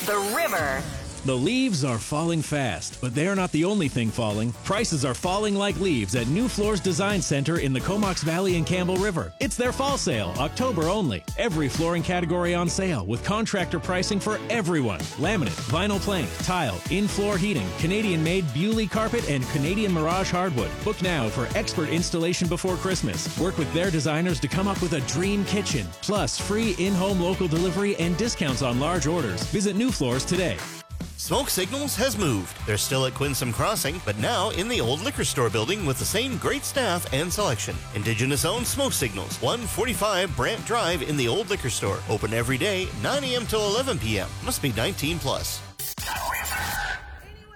The River. The leaves are falling fast, but they are not the only thing falling. Prices are falling like leaves at New Floors Design Center in the Comox Valley and Campbell River. It's their fall sale, October only. Every flooring category on sale with contractor pricing for everyone. Laminate, vinyl plank, tile, in-floor heating, Canadian-made Bewley carpet, and Canadian Mirage hardwood. Book now for expert installation before Christmas. Work with their designers to come up with a dream kitchen. Plus, free in-home local delivery and discounts on large orders. Visit New Floors today. Smoke Signals has moved. They're still at Quinsam Crossing, but now in the old liquor store building with the same great staff and selection. Indigenous-owned Smoke Signals, 145 Brant Drive in the old liquor store. Open every day, 9 a.m. till 11 p.m. Must be 19 plus.